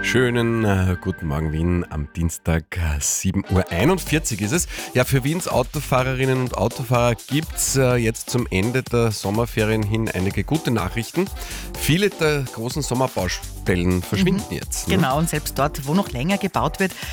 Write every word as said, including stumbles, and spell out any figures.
Schönen äh, guten Morgen Wien am Dienstag, äh, sieben Uhr einundvierzig ist es. Ja, für Wiens Autofahrerinnen und Autofahrer gibt es äh, jetzt zum Ende der Sommerferien hin einige gute Nachrichten. Viele der großen Sommerbaustellen verschwinden Mhm. jetzt. Ne? Genau, und selbst dort, wo noch länger gebaut wird,